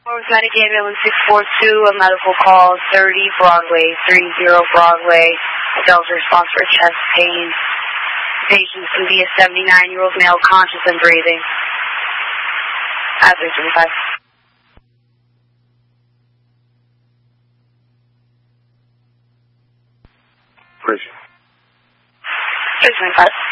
Medic ambulance 642, a medical call 30 Broadway, 30 Broadway. Adult response for chest pain. Patient can be a 79-year-old male, conscious and breathing. At 325. Bridge. 325.